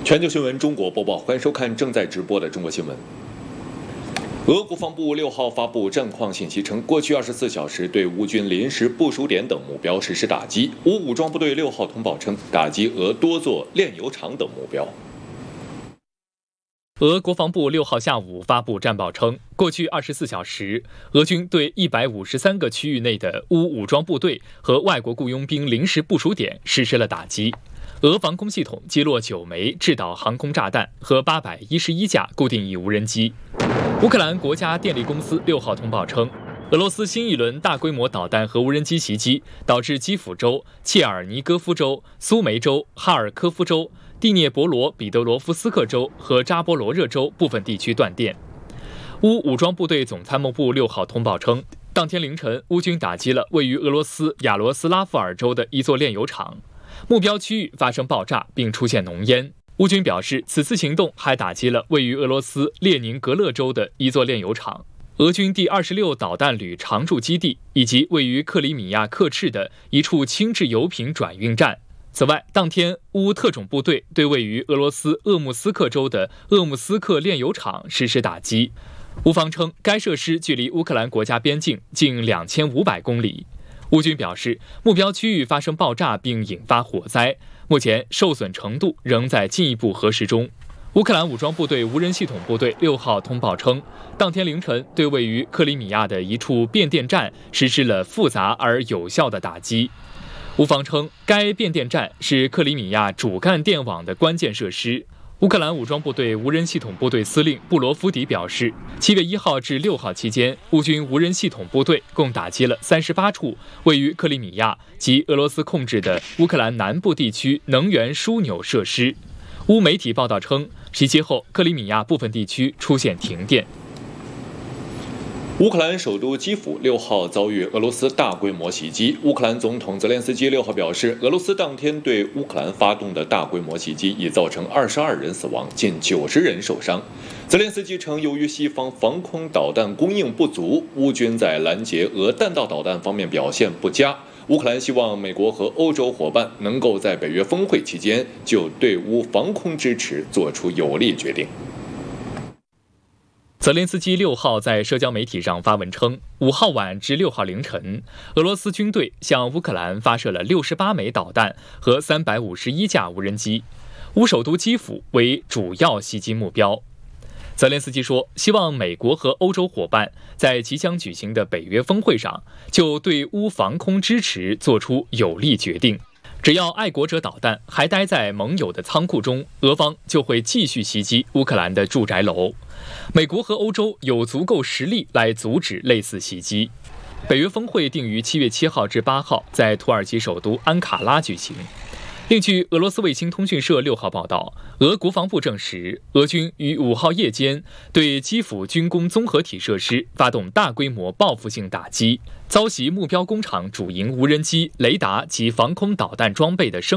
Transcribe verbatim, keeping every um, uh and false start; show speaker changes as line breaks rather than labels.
全球新闻中国播报，欢迎收看正在直播的中国新闻。俄国防部六号发布战况信息称，过去二十四小时对乌军临时部署点等目标实施打击。乌武装部队六号通报称，打击俄多座炼油厂等目标。
俄国防部六号下午发布战报称，过去二十四小时，俄军对一百五十三个区域内的乌武装部队和外国雇佣兵临时部署点实施了打击。俄防空系统击落九枚制导航空炸弹和八百一十一架固定翼无人机。乌克兰国家电力公司六号通报称，俄罗斯新一轮大规模导弹和无人机袭击，导致基辅州、切尔尼戈夫州、苏梅州、哈尔科夫州、第聂伯罗彼得罗夫斯克州和扎波罗热州部分地区断电。乌武装部队总参谋部六号通报称，当天凌晨，乌军打击了位于俄罗斯亚罗斯拉夫尔州的一座炼油厂，目标区域发生爆炸并出现浓烟。乌军表示，此次行动还打击了位于俄罗斯列宁格勒州的一座炼油厂、俄军第二十六导弹旅常驻基地以及位于克里米亚克赤的一处轻质油品转运站。此外，当天乌特种部队对位于俄罗斯鄂木斯克州的鄂木斯克炼油厂实施打击。乌方称，该设施距离乌克兰国家边境近两千五百公里。乌军表示，目标区域发生爆炸并引发火灾，目前受损程度仍在进一步核实中。乌克兰武装部队无人系统部队六号通报称，当天凌晨对位于克里米亚的一处变电站实施了复杂而有效的打击。乌方称，该变电站是克里米亚主干电网的关键设施。乌克兰武装部队无人系统部队司令布罗夫迪表示，七月一号至六号期间，乌军无人系统部队共打击了三十八处位于克里米亚及俄罗斯控制的乌克兰南部地区能源枢纽设施。乌媒体报道称，袭击后克里米亚部分地区出现停电。
乌克兰首都基辅六号遭遇俄罗斯大规模袭击。乌克兰总统泽连斯基六号表示，俄罗斯当天对乌克兰发动的大规模袭击已造成二十二人死亡，近九十人受伤。泽连斯基称，由于西方防空导弹供应不足，乌军在拦截俄弹道导弹方面表现不佳。乌克兰希望美国和欧洲伙伴能够在北约峰会期间就对乌防空支持做出有力决定。
泽连斯基六号在社交媒体上发文称，五号晚至六号凌晨，俄罗斯军队向乌克兰发射了六十八枚导弹和三百五十一架无人机，乌首都基辅为主要袭击目标。泽连斯基说，希望美国和欧洲伙伴在即将举行的北约峰会上就对乌防空支持做出有力决定。只要爱国者导弹还待在盟友的仓库中，俄方就会继续袭击乌克兰的住宅楼。美国和欧洲有足够实力来阻止类似袭击。北约峰会定于七月七号至八号在土耳其首都安卡拉举行。另据俄罗斯卫星通讯社六号报道，俄国防部证实，俄军于五号夜间对基辅军工综合体设施发动大规模报复性打击，遭袭目标工厂主营无人机、雷达及防空导弹装备的生